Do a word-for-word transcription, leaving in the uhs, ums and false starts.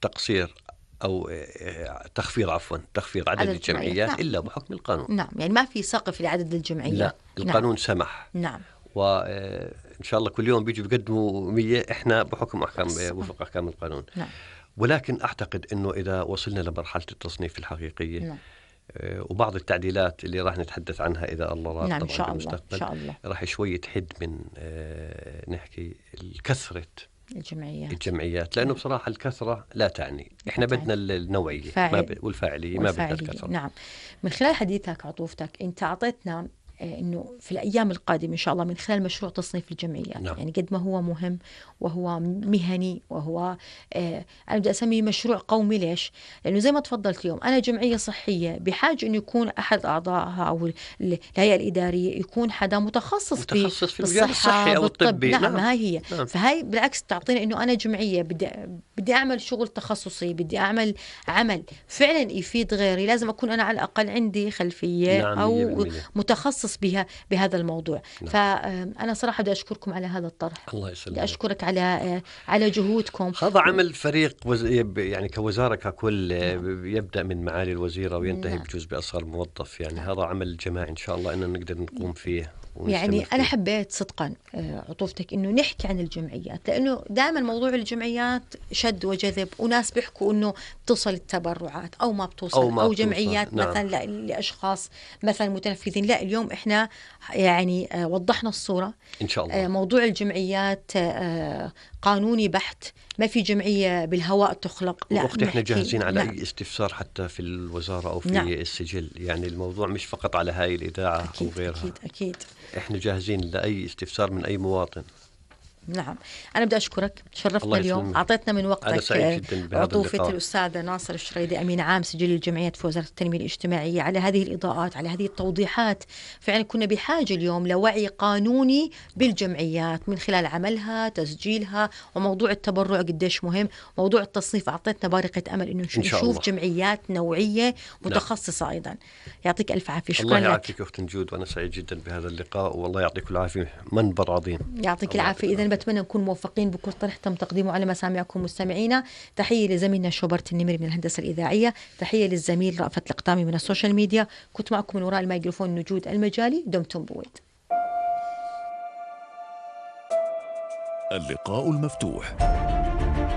تقصير أو تخفيض عفوا تخفيض عدد, عدد الجمعيات نعم. إلا بحكم القانون. نعم، يعني ما في سقف لعدد الجمعيات. لا، القانون نعم. سمح. نعم. وإن شاء الله كل يوم بيجوا بيقدموا مية، إحنا بحكم أحكام وفق أحكام القانون. نعم. ولكن أعتقد إنه إذا وصلنا لمرحلة التصنيف الحقيقية نعم. وبعض التعديلات اللي راح نتحدث عنها إذا الله راد نعم طبعا إن شاء بالمستقبل الله. إن شاء الله. راح شوية تحد من نحكي الكثرة الجمعيات الجمعيات لأنه بصراحة الكثرة لا تعني، إحنا تعني. بدنا النوعية فاعل. ما ب... والفاعلية ما بدنا الكثرة. نعم. من خلال حديثك عطوفتك أنت أعطيتنا إنه في الأيام القادمة إن شاء الله من خلال مشروع تصنيف الجمعيات. نعم. يعني قد ما هو مهم وهو مهني وهو آه أنا بدي أسميه مشروع قومي. ليش؟ لأنه زي ما تفضلت اليوم أنا جمعية صحية بحاجة إنه يكون أحد أعضائها أو الهيئة الإدارية يكون حدا متخصص, متخصص في المجال الصحي أو الطبي. نعم, نعم. هاي هي. نعم. فهاي بالعكس تعطينا إنه أنا جمعية بدي بدي أعمل شغل تخصصي، بدي أعمل عمل فعلا يفيد غيري، لازم أكون أنا على الأقل عندي خلفية نعم. أو متخصص بها بهذا الموضوع. نعم. فأنا صراحة بدي أشكركم على هذا الطرح. الله يسلمك. بدي أشكرك على على جهودكم. هذا عمل فريق وز... يعني كوزارة ككل. نعم. يبدأ من معالي الوزيرة وينتهي نعم. بجوز بأصغر موظف. يعني نعم. هذا عمل جماعي إن شاء الله إننا نقدر نقوم فيه. يعني فيه. أنا حبيت صدقا عطوفتك إنه نحكي عن الجمعيات، لأنه دائما موضوع الجمعيات شد وجذب، وناس بيحكوا إنه بتوصل التبرعات أو ما بتوصل أو, ما أو جمعيات نعم. مثلا لأشخاص مثلا متنفذين. لا، اليوم إحنا يعني وضحنا الصورة إن شاء الله. موضوع الجمعيات قانوني بحت، ما في جمعية بالهواء تخلق. لا، وقت إحنا جاهزين على نعم. أي استفسار حتى في الوزارة أو في نعم. السجل. يعني الموضوع مش فقط على هاي الإذاعة أكيد أو غيرها. أكيد أكيد. إحنا جاهزين لأي استفسار من أي مواطن. نعم. أنا بدي أشكرك، شرفتنا اليوم، أعطيتنا من وقتك عطوفة الأستاذة ناصر الشريدي أمين عام سجل الجمعيات في وزارة التنمية الاجتماعية على هذه الإضاءات، على هذه التوضيحات. فعلا كنا بحاجة اليوم لوعي قانوني بالجمعيات من خلال عملها، تسجيلها، وموضوع التبرع قديش مهم، موضوع التصنيف. أعطيتنا بارقة أمل إنه نشوف جمعيات نوعية متخصصة. نعم. أيضا يعطيك ألف عافية. شكرا الله لك. يعافيك أخت نجود، وأنا سعيد جدا بهذا اللقاء، والله يعطيك العافية. منبر عظيم. يعطيك العافية. إذا بتمنى نكون موفقين بكل طرح تم تقديمه على مسامعكم مستمعينا. تحية لزميلنا شوبرت النمري من الهندسة الإذاعية، تحية للزميل رأفت القطامي من السوشيال ميديا. كنت معكم من وراء الميكروفون نجود المجالي. دمتم بود. اللقاء المفتوح.